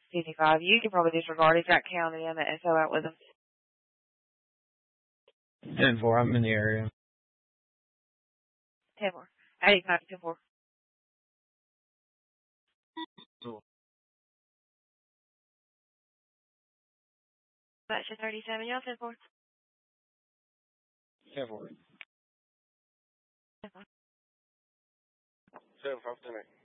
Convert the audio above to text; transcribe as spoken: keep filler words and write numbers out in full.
fifty-five. You can probably disregard. He's got county and the S O out with him. ten four, I'm in the area. ten four. eighty-five, ten four. Cool. That's your thirty-seven, y'all, ten four. ten four. ten four. seven five ten eight.